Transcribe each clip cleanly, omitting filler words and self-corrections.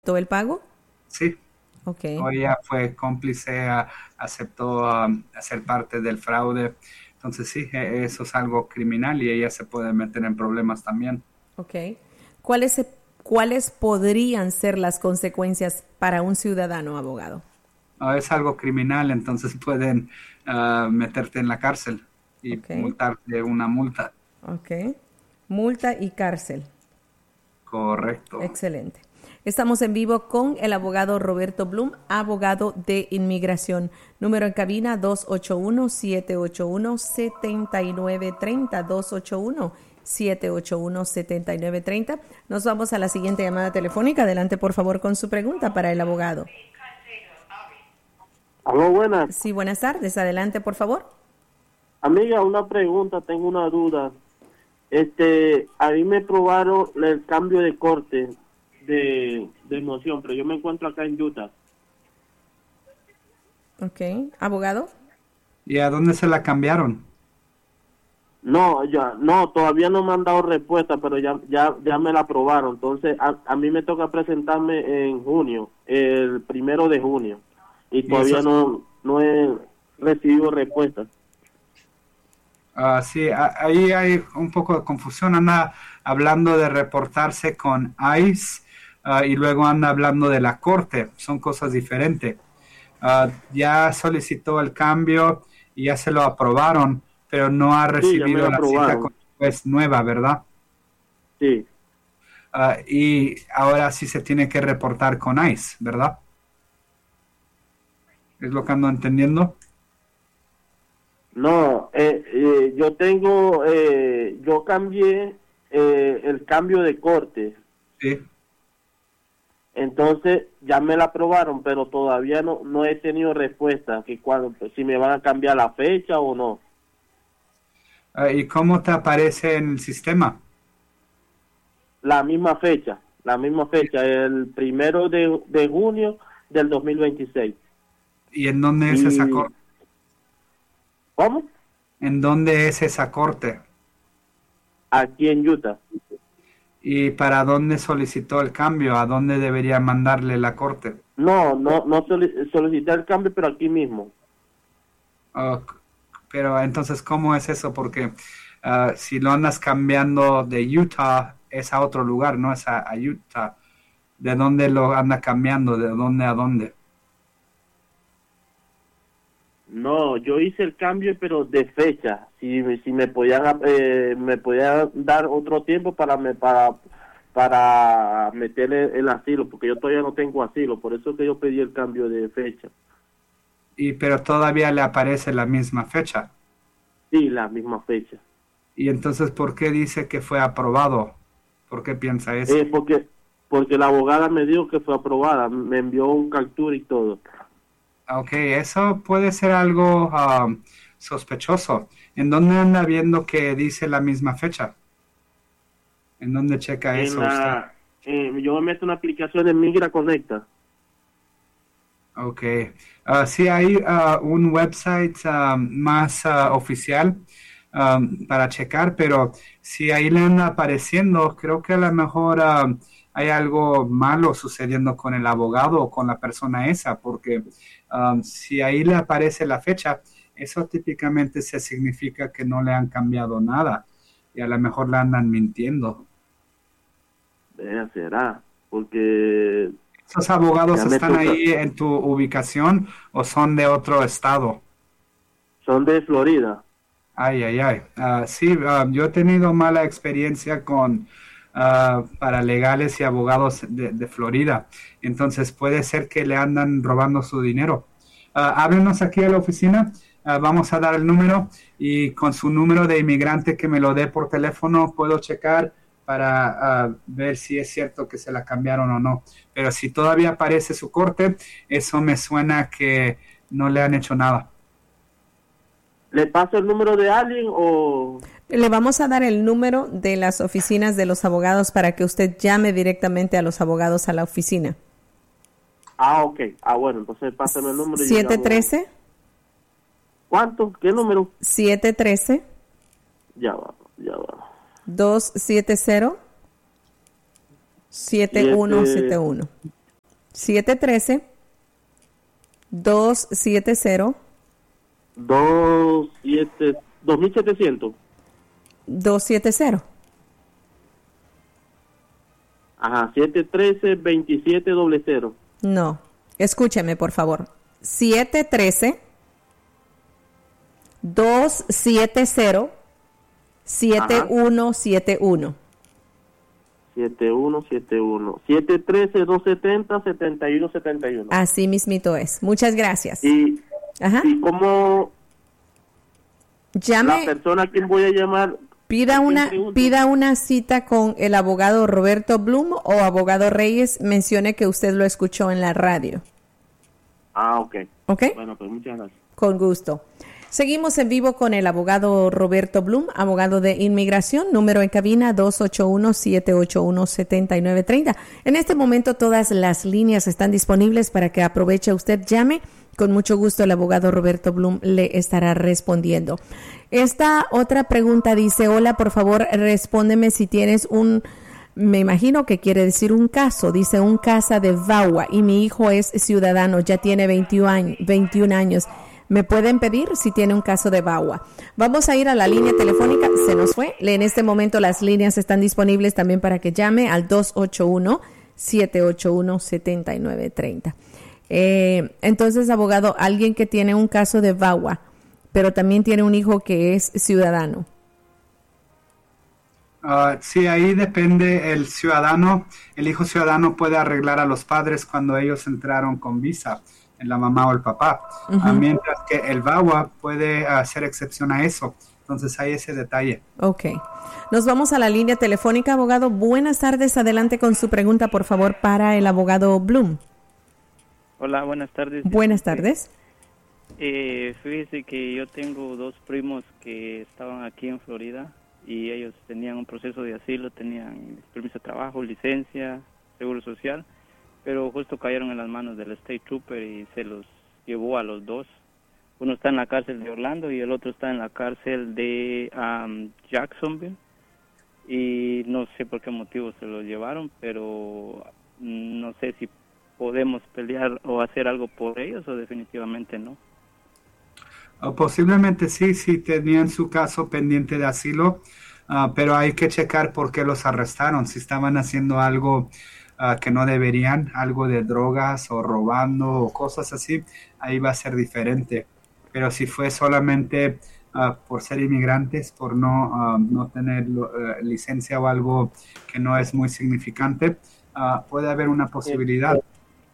todo el pago? Sí, Ok, o ella fue cómplice, aceptó hacer parte del fraude. Entonces sí, eso es algo criminal y ella se puede meter en problemas también. ok. ¿Cuáles, ¿Cuáles podrían ser las consecuencias para un ciudadano abogado? Es algo criminal, entonces pueden meterte en la cárcel y Ok, multarte una multa. ok. Multa y cárcel. Correcto. Excelente. Estamos en vivo con el abogado Roberto Blum, abogado de inmigración. Número en cabina 281-781-7930, 281-781-7930. Nos vamos a la siguiente llamada telefónica. Adelante, por favor, con su pregunta para el abogado. Aló, buenas. Sí, buenas tardes. Adelante, por favor. Amiga, una pregunta, tengo una duda. A mí me probaron el cambio de corte de moción, pero yo me encuentro acá en Utah. Ok. Abogado. ¿Y a dónde se la cambiaron? No, todavía no me han dado respuesta, pero ya me la aprobaron. Entonces, a mí me toca presentarme en junio, el 1 de junio, y Y eso todavía no he recibido respuesta. sí, ahí hay un poco de confusión. Anda hablando de reportarse con ICE y luego anda hablando de la corte. Son cosas diferentes. Ya solicitó el cambio y ya se lo aprobaron, pero no ha Sí, ya me la recibido la cita con aprobaron. la juez nueva, ¿verdad? Sí. Y ahora sí se tiene que reportar con ICE, ¿verdad? ¿Es lo que ando entendiendo? No, yo cambié el cambio de corte, Sí. entonces ya me la aprobaron, pero todavía no he tenido respuesta, si me van a cambiar la fecha o no. ¿Y cómo te aparece en el sistema? La misma fecha, el 1 de junio del 2026. ¿Y en dónde es esa ¿Y corte? cómo? ¿En dónde es esa corte? Aquí en Utah. ¿Y para dónde solicitó el cambio? ¿A dónde debería mandarle la corte? No solicité el cambio, pero aquí mismo. Ah, pero entonces, ¿cómo es eso? Porque si lo andas cambiando de Utah, es a otro lugar, no es a Utah. ¿De dónde lo anda cambiando? ¿De dónde a dónde? No, yo hice el cambio, pero de fecha. Si me podían dar otro tiempo para meterle el asilo, porque yo todavía no tengo asilo, por eso que yo pedí el cambio de fecha. Pero todavía le aparece la misma fecha. Sí, la misma fecha. Y entonces, ¿por qué dice que fue aprobado? ¿Por qué piensa eso? Eh, porque porque la abogada me dijo que fue aprobada, me envió un captura y todo. Ok, eso puede ser algo sospechoso. ¿En dónde anda viendo que dice la misma fecha? ¿En dónde checa En eso usted? la yo me meto una aplicación de Migra Conecta. Ok. Sí, hay un website más oficial para checar, pero si ahí le anda apareciendo, creo que a lo mejor hay algo malo sucediendo con el abogado o con la persona esa, porque si ahí le aparece la fecha, eso típicamente se significa que no le han cambiado nada y a lo mejor le andan mintiendo. Será, porque ¿Esos abogados ya me están toca. ahí en tu ubicación o son de otro estado? Son de Florida. Ay, ay, ay. Sí, yo he tenido mala experiencia con paralegales y abogados de Florida. Entonces puede ser que le andan robando su dinero. Háblenos aquí a la oficina. Vamos a dar el número y con su número de inmigrante que me lo dé por teléfono puedo checar para ver si es cierto que se la cambiaron o no. Pero si todavía aparece su corte, eso me suena que no le han hecho nada. ¿Le paso el número de alguien o...? Le vamos a dar el número de las oficinas de los abogados para que usted llame directamente a los abogados a la oficina. Ah, ok. Bueno, entonces pásame el número y yo llamo. 713 ¿Cuánto? ¿Qué número? 713 Ya va, ya va. 270 Siete, 7171. 713-270. 2700. 270. Ajá, 713-2700. No, escúcheme por favor. 713-270-7171. 7171. 713-270-7171. Así mismito es. Muchas gracias. Y cómo llame, la persona a quien voy a llamar, pida una cita con el abogado Roberto Blum o abogado Reyes. Mencione que usted lo escuchó en la radio. Ok. ¿Ok? Bueno, pues muchas gracias. Con gusto. Seguimos en vivo con el abogado Roberto Blum, abogado de inmigración, número en cabina 281-781-7930. En este momento todas las líneas están disponibles para que aproveche usted, llame. Con mucho gusto el abogado Roberto Blum le estará respondiendo. Esta otra pregunta dice, hola, por favor, respóndeme si tienes me imagino que quiere decir un caso, dice un casa de VAWA y mi hijo es ciudadano, ya tiene 21 años. ¿Me pueden pedir si tiene un caso de VAWA? Vamos a ir a la línea telefónica. Se nos fue. En este momento las líneas están disponibles también para que llame al 281-781-7930. Entonces, abogado, alguien que tiene un caso de VAWA, pero también tiene un hijo que es ciudadano. Sí, ahí depende el ciudadano. El hijo ciudadano puede arreglar a los padres cuando ellos entraron con visa, la mamá o el papá, mientras que el VAWA puede hacer excepción a eso. Entonces hay ese detalle. Ok. Nos vamos a la línea telefónica, abogado. Buenas tardes. Adelante con su pregunta, por favor, para el abogado Blum. Hola, buenas tardes. Buenas tardes. Fíjese que yo tengo dos primos que estaban aquí en Florida y ellos tenían un proceso de asilo, tenían permiso de trabajo, licencia, seguro social, pero justo cayeron en las manos del State Trooper y se los llevó a los dos. Uno está en la cárcel de Orlando y el otro está en la cárcel de Jacksonville, y no sé por qué motivo se los llevaron, pero no sé si podemos pelear o hacer algo por ellos o definitivamente no. Posiblemente sí, tenían su caso pendiente de asilo, pero hay que checar por qué los arrestaron, si estaban haciendo algo que no deberían, algo de drogas o robando o cosas así, ahí va a ser diferente. Pero si fue solamente por ser inmigrantes, por no tener licencia o algo que no es muy significante, puede haber una posibilidad.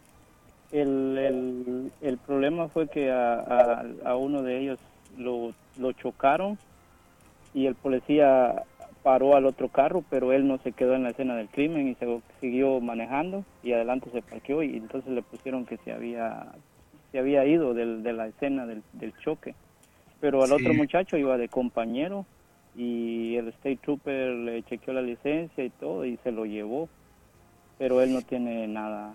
El problema fue que a uno de ellos lo chocaron y el policía paró al otro carro, pero él no se quedó en la escena del crimen y siguió manejando y adelante se parqueó, y entonces le pusieron que se había ido de la escena del choque, pero al otro muchacho iba de compañero y el State Trooper le chequeó la licencia y todo y se lo llevó, pero él no tiene nada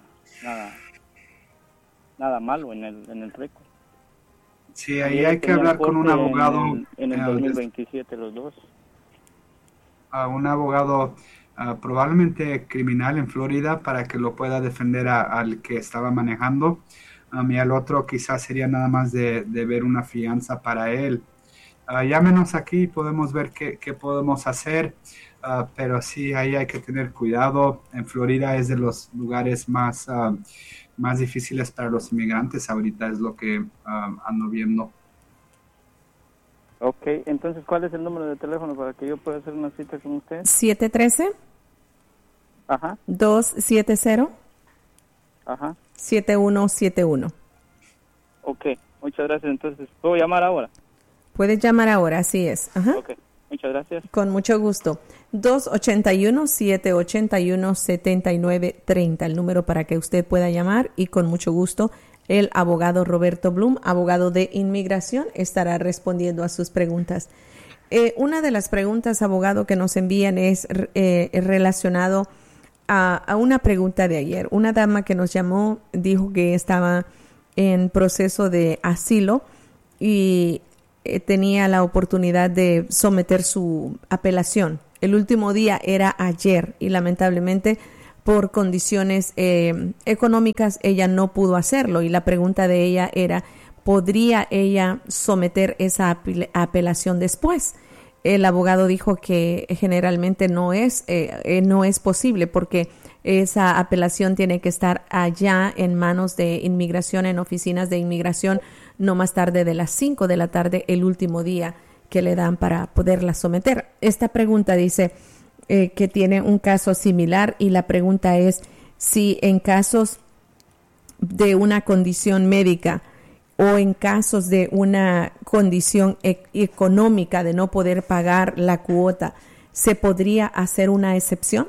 malo en el récord. Sí, ahí hay que hablar con un abogado. En el 2027 los dos. Un abogado probablemente criminal en Florida para que lo pueda defender al que estaba manejando. Y al otro quizás sería nada más de ver una fianza para él. Llámenos aquí, podemos ver qué podemos hacer. Pero sí, ahí hay que tener cuidado. En Florida es de los lugares más difíciles para los inmigrantes. Ahorita es lo que ando viendo. Ok, entonces, ¿cuál es el número de teléfono para que yo pueda hacer una cita con usted? 713. Ajá. 270. Ajá. 7171. Ok, muchas gracias. Entonces, ¿puedo llamar ahora? Puedes llamar ahora, así es. Ajá. Ok, muchas gracias. Con mucho gusto. 281-781-7930, el número para que usted pueda llamar, y con mucho gusto el abogado Roberto Blum, abogado de inmigración, estará respondiendo a sus preguntas. Una de las preguntas, abogado, que nos envían es relacionado a una pregunta de ayer. Una dama que nos llamó dijo que estaba en proceso de asilo y tenía la oportunidad de someter su apelación. El último día era ayer y lamentablemente por condiciones económicas ella no pudo hacerlo, y la pregunta de ella era, ¿podría ella someter esa apelación después? El abogado dijo que generalmente no es posible, porque esa apelación tiene que estar allá en manos de inmigración, en oficinas de inmigración, no más tarde de las 5 de la tarde, el último día que le dan para poderla someter. Esta pregunta dice que tiene un caso similar, y la pregunta es si en casos de una condición médica o en casos de una condición económica de no poder pagar la cuota, ¿se podría hacer una excepción?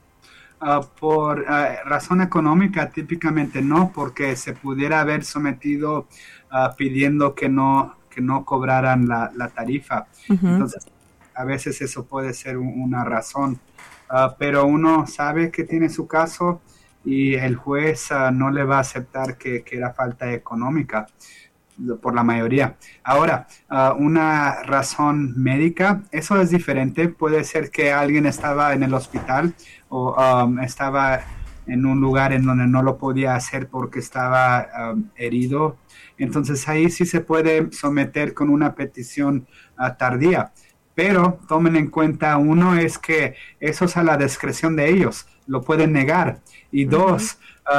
Por razón económica, típicamente no, porque se pudiera haber sometido pidiendo que no cobraran la tarifa. Uh-huh. Entonces, a veces eso puede ser una razón. Pero uno sabe que tiene su caso y el juez no le va a aceptar que era falta económica por la mayoría. Ahora, una razón médica, eso es diferente. Puede ser que alguien estaba en el hospital o estaba en un lugar en donde no lo podía hacer porque estaba herido. Entonces ahí sí se puede someter con una petición tardía. Pero tomen en cuenta, uno, es que eso es a la discreción de ellos, lo pueden negar. Y dos,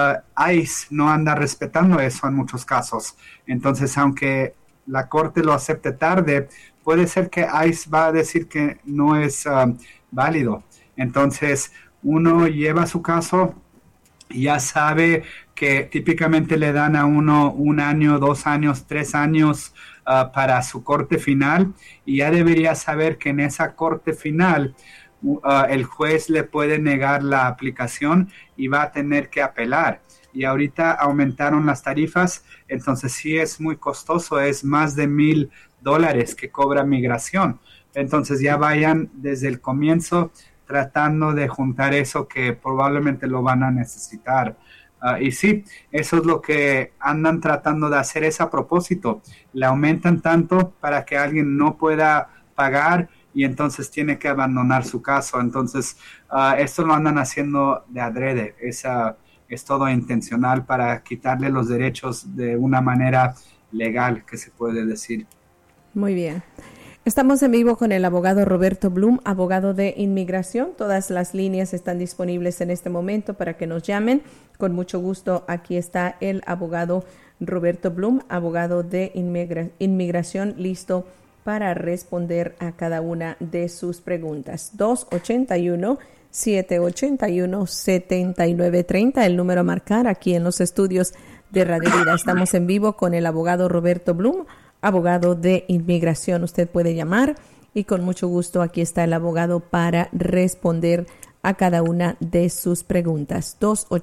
ICE no anda respetando eso en muchos casos. Entonces, aunque la corte lo acepte tarde, puede ser que ICE va a decir que no es válido. Entonces, uno lleva su caso, ya sabe que típicamente le dan a uno 1 año, 2 años, 3 años para su corte final, y ya debería saber que en esa corte final el juez le puede negar la aplicación y va a tener que apelar. Y ahorita aumentaron las tarifas, entonces sí es muy costoso, es más de $1,000 que cobra migración. Entonces ya vayan desde el comienzo tratando de juntar eso, que probablemente lo van a necesitar. Y sí, eso es lo que andan tratando de hacer, es a propósito. Le aumentan tanto para que alguien no pueda pagar y entonces tiene que abandonar su caso. Entonces, esto lo andan haciendo de adrede. Es todo intencional para quitarle los derechos de una manera legal, que se puede decir. Muy bien. Estamos en vivo con el abogado Roberto Blum, abogado de inmigración. Todas las líneas están disponibles en este momento para que nos llamen. Con mucho gusto, aquí está el abogado Roberto Blum, abogado de inmigración, listo para responder a cada una de sus preguntas. 281-781-7930, el número a marcar aquí en los estudios de Radio Vida. Estamos en vivo con el abogado Roberto Blum, abogado de inmigración. Usted puede llamar y con mucho gusto aquí está el abogado para responder a cada una de sus preguntas.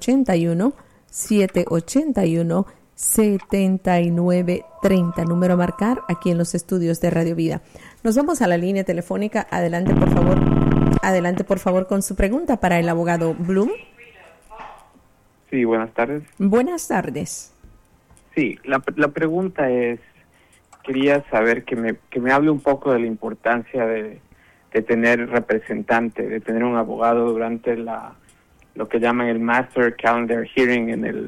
281-781-7930, número a marcar aquí en los estudios de Radio Vida. Nos vamos a la línea telefónica. Adelante, por favor. Adelante, por favor, con su pregunta para el abogado Blum. Sí, buenas tardes. Buenas tardes. Sí, la pregunta es, quería saber que me hable un poco de la importancia de tener representante, de tener un abogado durante lo que llaman el Master Calendar Hearing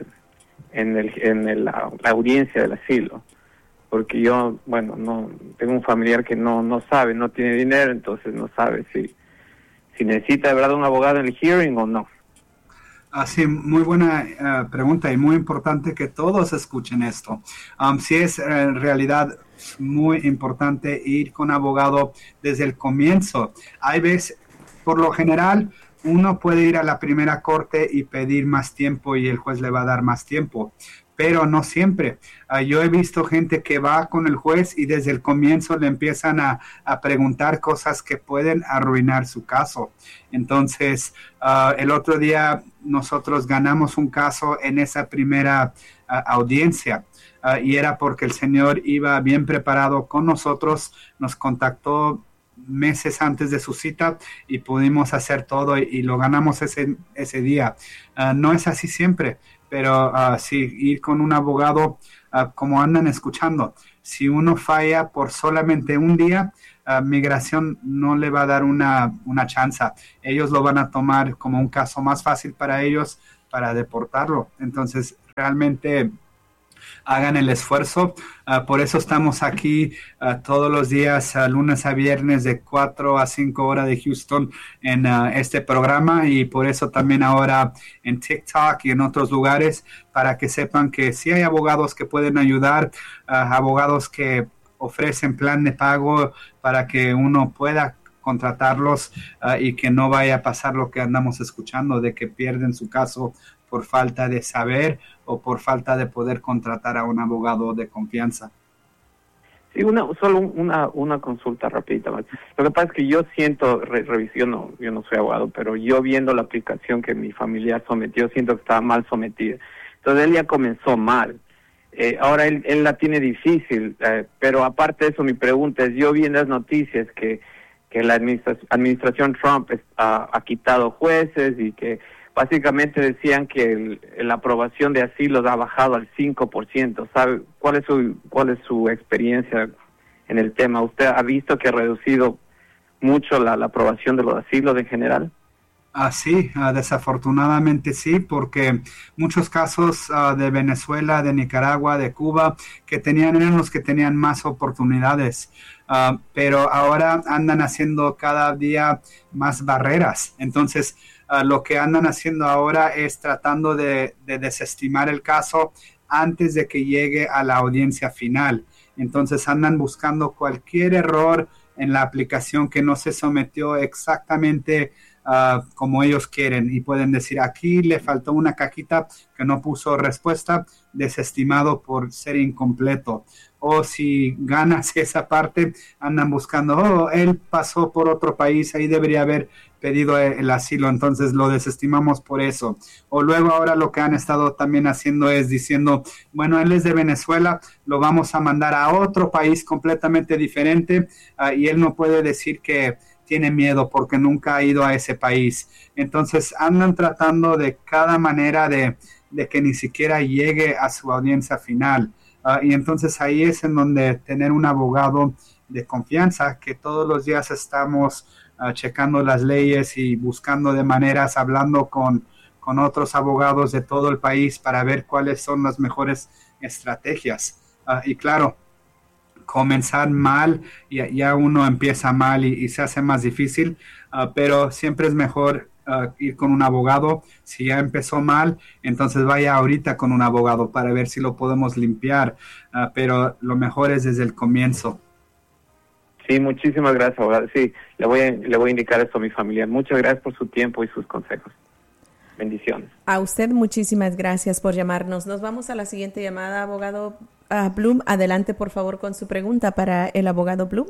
en la audiencia del asilo. Porque yo, no tengo un familiar que no sabe, no tiene dinero, entonces no sabe si necesita de verdad un abogado en el hearing o no. Sí, muy buena pregunta y muy importante que todos escuchen esto. Sí es en realidad muy importante ir con abogado desde el comienzo. Hay veces, por lo general, uno puede ir a la primera corte y pedir más tiempo y el juez le va a dar más tiempo, pero no siempre. Yo he visto gente que va con el juez y desde el comienzo le empiezan a preguntar cosas que pueden arruinar su caso. Entonces, el otro día nosotros ganamos un caso en esa primera audiencia y era porque el señor iba bien preparado con nosotros, nos contactó meses antes de su cita y pudimos hacer todo y lo ganamos ese día. No es así siempre, pero sí, ir con un abogado, como andan escuchando, si uno falla por solamente un día, migración no le va a dar una chance. Ellos lo van a tomar como un caso más fácil para ellos para deportarlo. Entonces, realmente hagan el esfuerzo. Por eso estamos aquí todos los días, lunes a viernes, de 4 a 5 horas de Houston en este programa, y por eso también ahora en TikTok y en otros lugares, para que sepan que sí hay abogados que pueden ayudar, abogados que ofrecen plan de pago para que uno pueda contratarlos y que no vaya a pasar lo que andamos escuchando, de que pierden su caso por falta de saber o por falta de poder contratar a un abogado de confianza. Sí, solo una consulta rapidita más. Lo que pasa es que yo siento, yo no soy abogado, pero yo viendo la aplicación que mi familiar sometió, siento que estaba mal sometida. Entonces él ya comenzó mal. Ahora él la tiene difícil, pero aparte de eso, mi pregunta es, yo vi en las noticias que la administración Trump ha quitado jueces y que básicamente decían que la aprobación de asilos ha bajado al 5%. ¿Sabe cuál es su experiencia en el tema? ¿Usted ha visto que ha reducido mucho la aprobación de los asilos en general? Sí, desafortunadamente sí, porque muchos casos de Venezuela, de Nicaragua, de Cuba, eran los que tenían más oportunidades, pero ahora andan haciendo cada día más barreras. Entonces, lo que andan haciendo ahora es tratando de desestimar el caso antes de que llegue a la audiencia final. Entonces andan buscando cualquier error en la aplicación que no se sometió exactamente como ellos quieren, y pueden decir, aquí le faltó una cajita que no puso respuesta, desestimado por ser incompleto. O si ganas esa parte, andan buscando, él pasó por otro país, ahí debería haber pedido el asilo, entonces lo desestimamos por eso. O luego ahora lo que han estado también haciendo es diciendo, bueno, él es de Venezuela, lo vamos a mandar a otro país completamente diferente, y él no puede decir que tiene miedo porque nunca ha ido a ese país. Entonces andan tratando de cada manera de que ni siquiera llegue a su audiencia final. Y entonces ahí es en donde tener un abogado de confianza, que todos los días estamos checando las leyes y buscando de maneras, hablando con otros abogados de todo el país para ver cuáles son las mejores estrategias. Y claro, comenzar mal, ya uno empieza mal y se hace más difícil, pero siempre es mejor ir con un abogado. Si ya empezó mal, entonces vaya ahorita con un abogado para ver si lo podemos limpiar, pero lo mejor es desde el comienzo. Sí, muchísimas gracias, abogado. Sí, le voy a indicar esto a mi familia. Muchas gracias por su tiempo y sus consejos. Bendiciones. A usted muchísimas gracias por llamarnos. Nos vamos a la siguiente llamada, abogado Bloom. Adelante, por favor, con su pregunta para el abogado Bloom.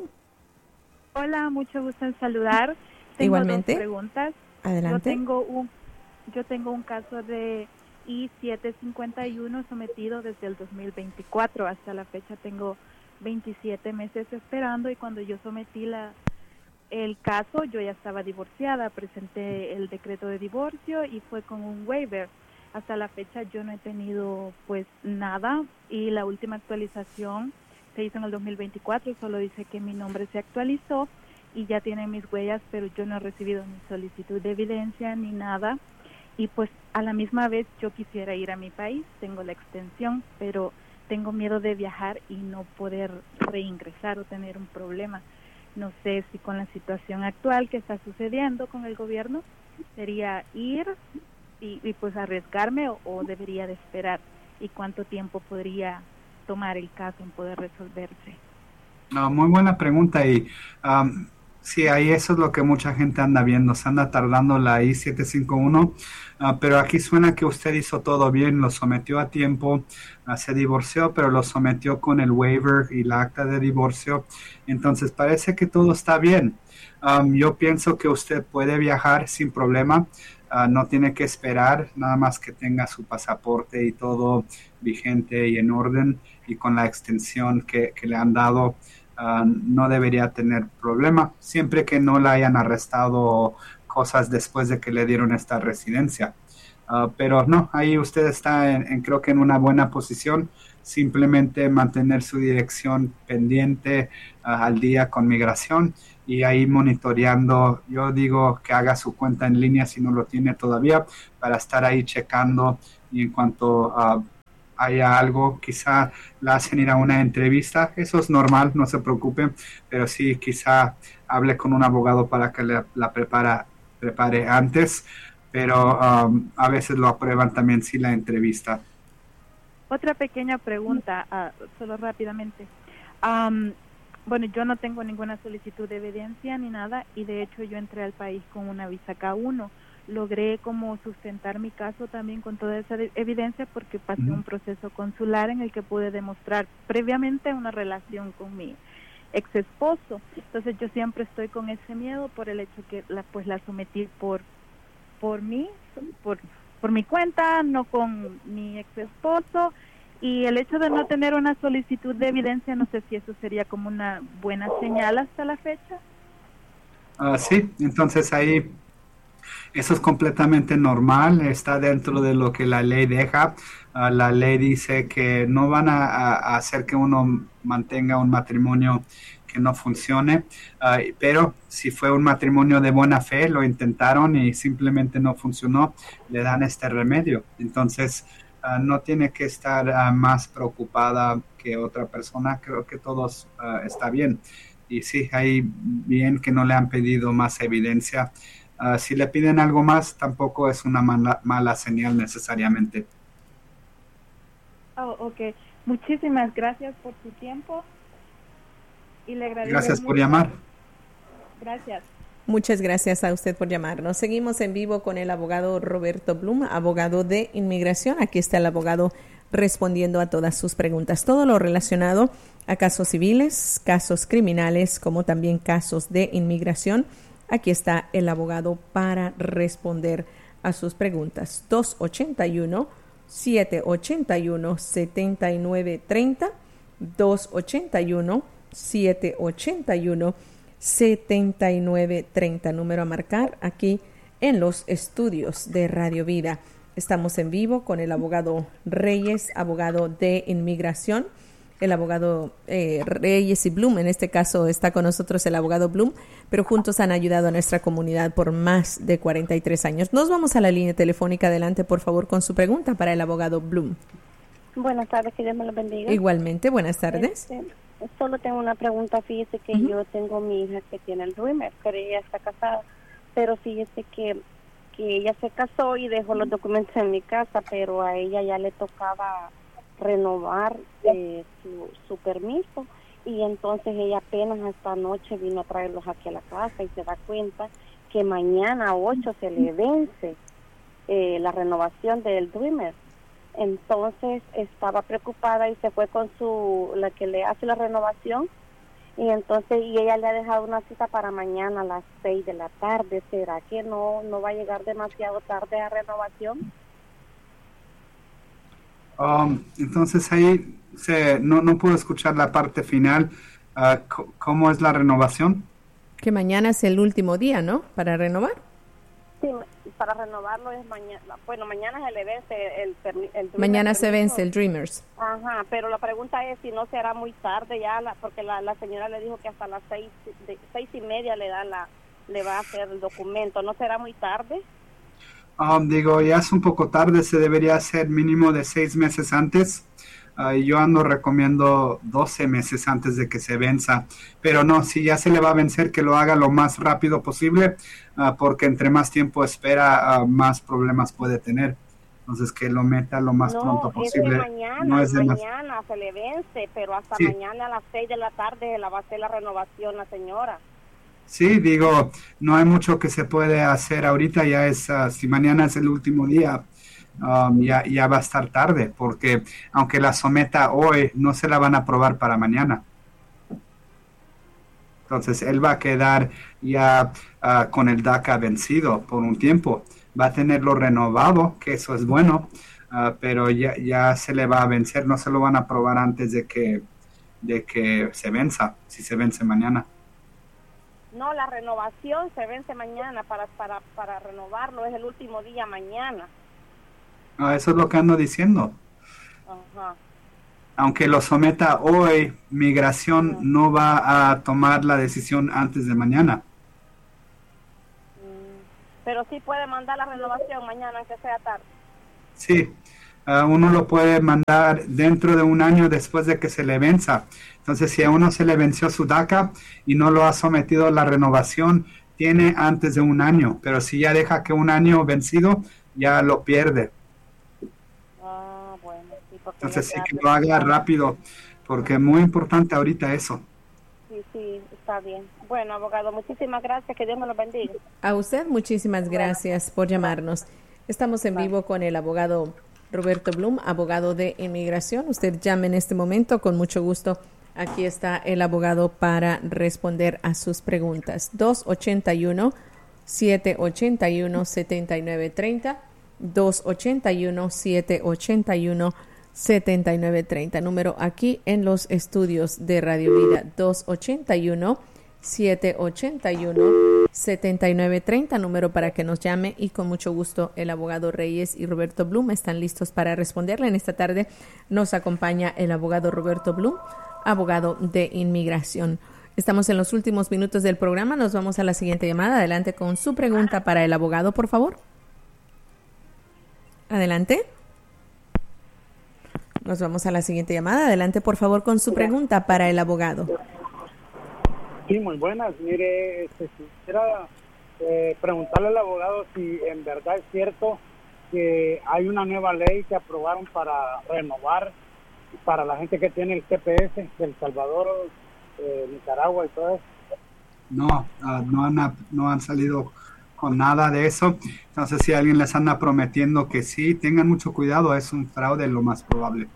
Hola, mucho gusto en saludar. Tengo Igualmente. Dos preguntas. Adelante. Yo tengo un caso de I-751 sometido desde el 2024. Hasta la fecha tengo 27 meses esperando, y cuando yo sometí el caso yo ya estaba divorciada. Presenté el decreto de divorcio y fue con un waiver. Hasta la fecha yo no he tenido pues nada, y la última actualización se hizo en el 2024, solo dice que mi nombre se actualizó y ya tiene mis huellas, pero yo no he recibido ni solicitud de evidencia ni nada. Y pues a la misma vez yo quisiera ir a mi país, tengo la extensión, pero tengo miedo de viajar y no poder reingresar o tener un problema. No sé si con la situación actual que está sucediendo con el gobierno sería ir y pues arriesgarme, o debería de esperar, y cuánto tiempo podría tomar el caso en poder resolverse. Muy buena pregunta, y sí, ahí eso es lo que mucha gente anda viendo, se anda tardando la I-751, pero aquí suena que usted hizo todo bien, lo sometió a tiempo, se divorció, pero lo sometió con el waiver y la acta de divorcio, entonces parece que todo está bien. Yo pienso que usted puede viajar sin problema, no tiene que esperar, nada más que tenga su pasaporte y todo vigente y en orden, y con la extensión que le han dado, no debería tener problema, siempre que no la hayan arrestado cosas después de que le dieron esta residencia. Pero no, ahí usted está creo que en una buena posición. Simplemente mantener su dirección pendiente al día con migración y ahí monitoreando. Yo digo que haga su cuenta en línea si no lo tiene todavía, para estar ahí checando, y en cuanto haya algo, quizá la hacen ir a una entrevista. Eso es normal, no se preocupen, pero sí, quizá hable con un abogado para que la prepare antes, pero a veces lo aprueban también si la entrevista. Otra pequeña pregunta, solo rápidamente. Bueno, yo no tengo ninguna solicitud de evidencia ni nada, y de hecho yo entré al país con una visa K1. Logré como sustentar mi caso también con toda esa evidencia, porque pasé un proceso consular en el que pude demostrar previamente una relación con mi ex esposo. Entonces yo siempre estoy con ese miedo por el hecho que la sometí por mi cuenta, no con mi ex esposo, y el hecho de no tener una solicitud de evidencia, no sé si eso sería como una buena señal hasta la fecha. Sí, entonces ahí eso es completamente normal, está dentro de lo que la ley deja. La ley dice que no van a hacer que uno mantenga un matrimonio que no funcione, pero si fue un matrimonio de buena fe, lo intentaron y simplemente no funcionó, le dan este remedio. Entonces no tiene que estar más preocupada que otra persona. Creo que todos está bien, y sí, hay bien que no le han pedido más evidencia. Si le piden algo más, tampoco es una mala señal necesariamente. Ok, muchísimas gracias por su tiempo y le agradezco. Gracias por llamar. Gracias. Muchas gracias a usted por llamarnos. Seguimos en vivo con el abogado Roberto Blum, abogado de inmigración. Aquí está el abogado respondiendo a todas sus preguntas. Todo lo relacionado a casos civiles, casos criminales, como también casos de inmigración. Aquí está el abogado para responder a sus preguntas. 281-781-7930, 281-781-7930, número a marcar aquí en los estudios de Radio Vida. Estamos en vivo con el abogado Reyes, abogado de inmigración. El abogado Reyes y Blum, en este caso está con nosotros el abogado Blum, pero juntos han ayudado a nuestra comunidad por más de 43 años. Nos vamos a la línea telefónica. Adelante, por favor, con su pregunta para el abogado Blum. Buenas tardes, que Dios me lo bendiga. Igualmente, buenas tardes. Solo tengo una pregunta. Fíjese que yo tengo mi hija que tiene el Dreamer, pero ella está casada, pero fíjese que ella se casó y dejó los documentos en mi casa, pero a ella ya le tocaba renovar su permiso, y entonces ella apenas esta noche vino a traerlos aquí a la casa y se da cuenta que mañana a 8 se le vence la renovación del Dreamer. Entonces estaba preocupada y se fue con la que le hace la renovación, y entonces ella le ha dejado una cita para mañana a las 6 de la tarde. ¿Será que no va a llegar demasiado tarde a renovación? Entonces ahí no puedo escuchar la parte final. ¿Cómo es la renovación? Que mañana es el último día, ¿no? Para renovar. Sí, para renovarlo es mañana. Bueno, mañana se le vence el mañana se vence el Dreamers. Ajá, pero la pregunta es si no será muy tarde ya, porque la señora le dijo que hasta las 6:30 le va a hacer el documento. ¿No será muy tarde? Digo, ya es un poco tarde, se debería hacer mínimo de 6 meses antes. Yo recomiendo 12 meses antes de que se venza, pero no, si ya se le va a vencer, que lo haga lo más rápido posible, porque entre más tiempo espera, más problemas puede tener. Entonces, que lo meta lo más pronto posible. Mañana se le vence, pero hasta mañana a las 6 de la tarde la va a hacer la renovación la señora. Sí, digo, no hay mucho que se puede hacer ahorita, ya es, si mañana es el último día, ya va a estar tarde, porque aunque la someta hoy, no se la van a aprobar para mañana. Entonces, él va a quedar ya con el DACA vencido por un tiempo. Va a tenerlo renovado, que eso es bueno, pero ya se le va a vencer, no se lo van a aprobar antes de que se venza, si se vence mañana. No, la renovación se vence mañana, para renovarlo es el último día mañana. Eso es lo que ando diciendo. Ajá. Aunque lo someta hoy, migración no va a tomar la decisión antes de mañana. Pero sí puede mandar la renovación mañana, aunque sea tarde. Sí, uno lo puede mandar dentro de un año después de que se le venza. Entonces, si a uno se le venció su DACA y no lo ha sometido a la renovación, tiene antes de un año. Pero si ya deja que un año vencido, ya lo pierde. Bueno, sí, porque entonces sí que lo haga rápido, porque es muy importante ahorita eso. Sí, está bien. Bueno, abogado, muchísimas gracias, que Dios me lo bendiga. A usted muchísimas gracias por llamarnos. Estamos en vivo con el abogado Roberto Blum, abogado de inmigración. Usted llame en este momento, con mucho gusto. Aquí está el abogado para responder a sus preguntas. 281-781-7930. 281-781-7930. Número aquí en los estudios de Radio Vida. 281-781-7930. Número para que nos llame, y con mucho gusto el abogado Reyes y Roberto Blum están listos para responderle. En esta tarde nos acompaña el abogado Roberto Blum, abogado de inmigración. Estamos en los últimos minutos del programa. Nos vamos a la siguiente llamada. Adelante con su pregunta para el abogado, por favor. Adelante. Nos vamos a la siguiente llamada. Adelante, por favor, con su pregunta para el abogado. Sí, muy buenas. Mire, quisiera preguntarle al abogado si en verdad es cierto que hay una nueva ley que aprobaron para renovar para la gente que tiene el TPS de El Salvador, Nicaragua y todo eso. No han salido con nada de eso. Entonces, si alguien les anda prometiendo que sí, tengan mucho cuidado, es un fraude lo más probable.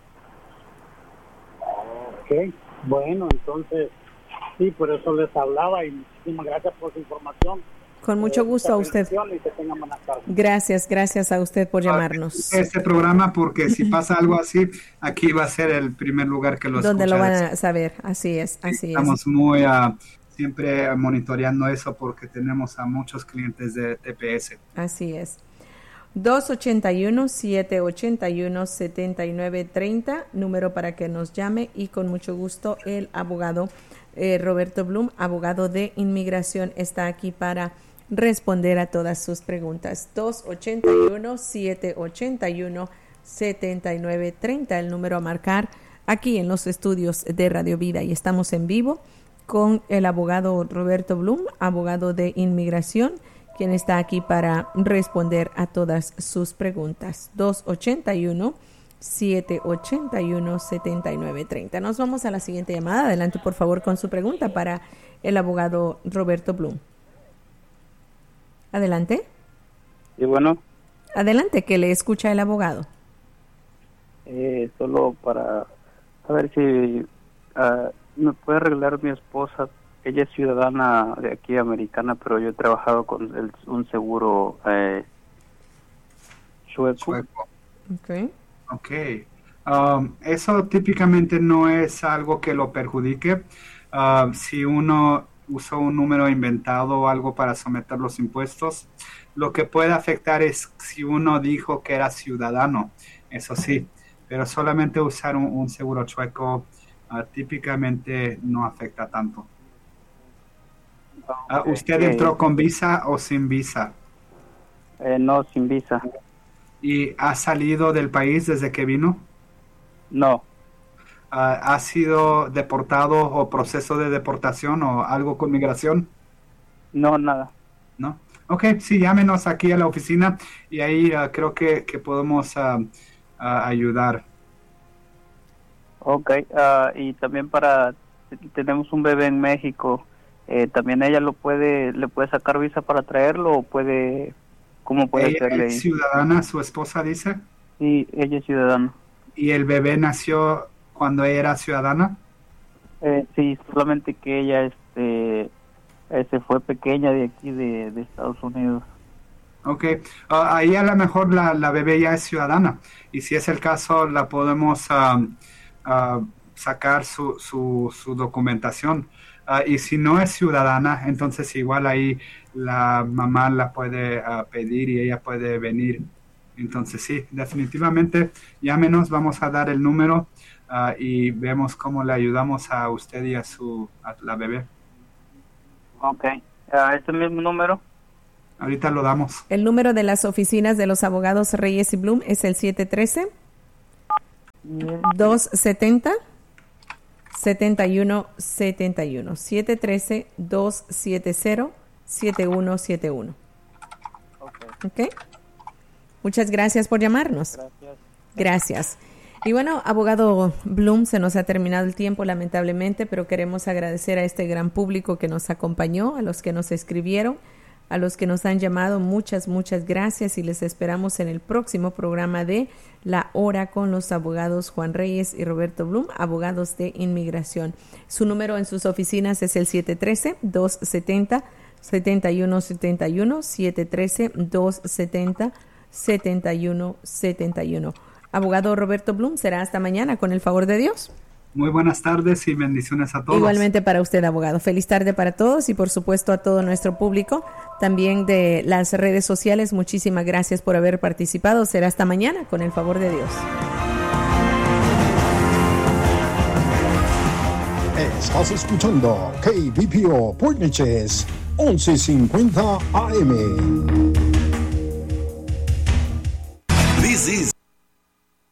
Ok, bueno, entonces sí, por eso les hablaba, y muchísimas gracias por su información. Con mucho gusto a usted. Y que tengan buenas tardes. Gracias a usted por llamarnos. Este programa, porque si pasa algo así, aquí va a ser el primer lugar que lo donde escucha. Lo van a saber, así es. Estamos muy siempre monitoreando eso, porque tenemos a muchos clientes de TPS. Así es. 281-781-7930, número para que nos llame, y con mucho gusto el abogado Roberto Blum, abogado de inmigración, está aquí para responder a todas sus preguntas. 281-781-7930, el número a marcar aquí en los estudios de Radio Vida, y estamos en vivo con el abogado Roberto Blum, abogado de inmigración, quien está aquí para responder a todas sus preguntas. 281-781-7930. Nos vamos a la siguiente llamada. Adelante, por favor, con su pregunta para el abogado Roberto Blum. Adelante. Sí, bueno. Adelante, que le escucha el abogado. Solo para saber si me puede arreglar mi esposa. Ella es ciudadana de aquí, americana, pero yo he trabajado con un seguro sueco. Ok. Eso típicamente no es algo que lo perjudique. Si uno usó un número inventado o algo para someter los impuestos, lo que puede afectar es si uno dijo que era ciudadano, eso sí, pero solamente usar un seguro sueco típicamente no afecta tanto. ¿Usted entró con visa o sin visa? No, sin visa. ¿Y ha salido del país desde que vino? No. ¿Ha sido deportado o proceso de deportación o algo con migración? No, nada. ¿No? Ok, sí, llámenos aquí a la oficina y ahí creo que podemos ayudar. Ok, y también tenemos un bebé en México. ¿También ella le puede sacar visa para traerlo o cómo puede ¿Ella hacerle? es ciudadana, su esposa dice? Sí, ella es ciudadana. ¿Y el bebé nació cuando ella era ciudadana? Sí, solamente que ella se fue pequeña de aquí de Estados Unidos. Ok, ahí a lo mejor la bebé ya es ciudadana, y si es el caso la podemos sacar su documentación. Y si no es ciudadana, entonces igual ahí la mamá la puede pedir y ella puede venir Entonces sí, definitivamente llámenos, vamos a dar el número y vemos cómo le ayudamos a usted y a la bebé. Ok, ¿este mismo número? Ahorita lo damos. El número de las oficinas de los abogados Reyes y Blum es el 713-270-7171. 713-270-7171. Ok. Muchas gracias por llamarnos. Gracias. Y bueno, abogado Blum, se nos ha terminado el tiempo lamentablemente, pero queremos agradecer a este gran público que nos acompañó, a los que nos escribieron, a los que nos han llamado. Muchas gracias y les esperamos en el próximo programa de La Hora con los abogados Juan Reyes y Roberto Blum, abogados de inmigración. Su número en sus oficinas es el 713-270-7171, 713-270-7171. Abogado Roberto Blum, será hasta mañana, con el favor de Dios. Muy buenas tardes y bendiciones a todos. Igualmente para usted, abogado. Feliz tarde para todos y por supuesto a todo nuestro público, también de las redes sociales. Muchísimas gracias por haber participado. Será hasta mañana, con el favor de Dios. Estás escuchando KBPO Point Neches 1150 AM. This is